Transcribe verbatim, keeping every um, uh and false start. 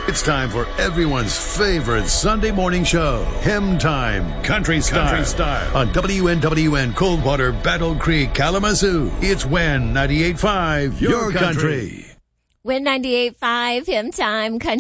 It's time for everyone's favorite Sunday morning show, Hymn Time, Country Style, Country Style. On W N W N Coldwater, Battle Creek, Kalamazoo. It's W E N ninety-eight point five, your, your country. country. W E N ninety-eight point five, Hymn Time, Country